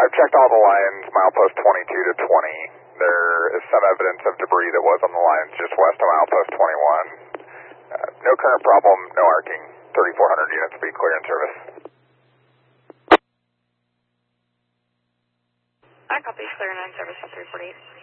I've checked all the lines, milepost 22 to 20. There is some evidence of debris that was on the lines just west of milepost 21. No current problem, no arcing. 3,400 units be clear in service. I copy, clear 9 service 348.